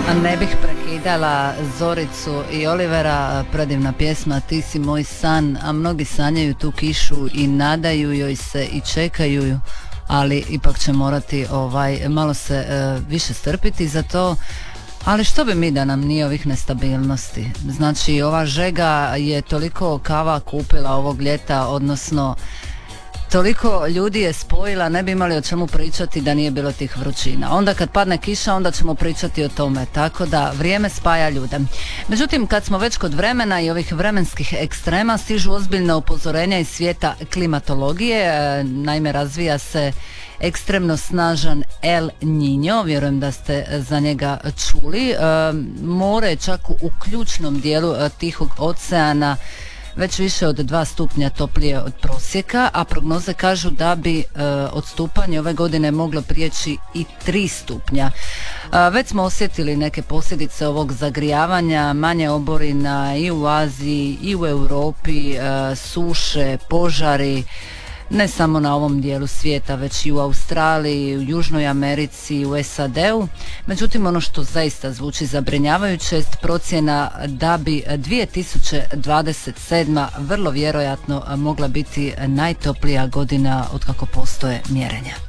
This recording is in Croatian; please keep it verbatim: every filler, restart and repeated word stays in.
Ne bih prekidala Zoricu i Olivera, predivna pjesma Ti si moj san, a mnogi sanjaju tu kišu i nadaju joj se i čekaju ju, ali ipak će morati ovaj, malo se e, više strpiti za to. Ali što bi mi da nam nije ovih nestabilnosti? Znači ova žega je toliko kava kupila ovog ljeta, odnosno toliko ljudi je spojila, ne bi imali o čemu pričati da nije bilo tih vrućina. Onda kad padne kiša, onda ćemo pričati o tome, tako da vrijeme spaja ljude. Međutim, kad smo već kod vremena i ovih vremenskih ekstrema, stižu ozbiljna upozorenja iz svijeta klimatologije. Naime, razvija se ekstremno snažan El Niño, vjerujem da ste za njega čuli. More je čak u ključnom dijelu Tihog oceana već više od dva stupnja toplije od prosjeka, a prognoze kažu da bi e, odstupanje ove godine moglo prijeći i tri stupnja. E, već smo osjetili neke posljedice ovog zagrijavanja, manje oborina i u Aziji i u Europi, e, suše, požari, ne samo na ovom dijelu svijeta, već i u Australiji, u Južnoj Americi, u S A D-u. Međutim, ono što zaista zvuči zabrinjavajuće jest procjena da bi dvije tisuće dvadeset sedma vrlo vjerojatno mogla biti najtoplija godina otkako postoje mjerenja.